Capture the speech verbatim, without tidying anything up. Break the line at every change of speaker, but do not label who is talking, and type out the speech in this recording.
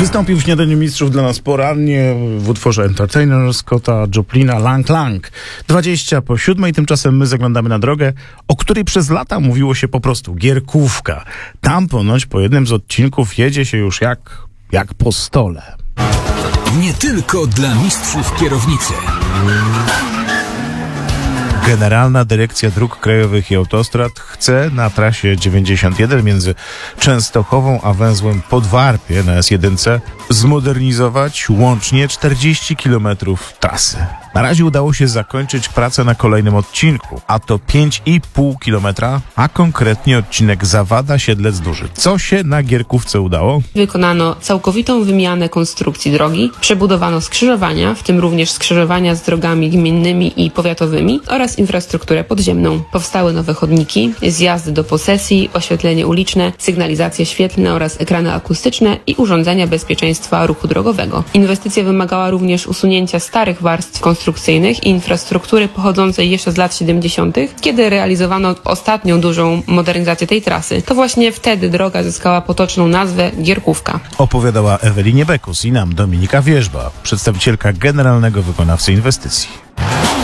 Wystąpił w Śniadaniu Mistrzów dla nas porannie w utworze Entertainer Scotta Joplina Lang Lang. dwadzieścia po siódmej, tymczasem my zaglądamy na drogę, o której przez lata mówiło się po prostu Gierkówka. Tam ponoć po jednym z odcinków jedzie się już jak, jak po stole.
Nie tylko dla mistrzów kierownicy.
Generalna Dyrekcja Dróg Krajowych i Autostrad chce na trasie dziewięćdziesiąt jeden między Częstochową a węzłem Podwarpie na S jeden zmodernizować łącznie czterdzieści kilometrów trasy. Na razie udało się zakończyć pracę na kolejnym odcinku, a to pięć i pół kilometra, a konkretnie odcinek Zawada-Siedlec Duży. Co się na Gierkówce udało?
Wykonano całkowitą wymianę konstrukcji drogi, przebudowano skrzyżowania, w tym również skrzyżowania z drogami gminnymi i powiatowymi oraz infrastrukturę podziemną. Powstały nowe chodniki, zjazdy do posesji, oświetlenie uliczne, sygnalizacje świetlne oraz ekrany akustyczne i urządzenia bezpieczeństwa ruchu drogowego. Inwestycja wymagała również usunięcia starych warstw konstrukcyjnych konstrukcyjnych i infrastruktury pochodzącej jeszcze z lat siedemdziesiątych, kiedy realizowano ostatnią dużą modernizację tej trasy. To właśnie wtedy droga zyskała potoczną nazwę Gierkówka.
Opowiadała Ewelinie Bekus i nam Dominika Wierzba, przedstawicielka generalnego wykonawcy inwestycji.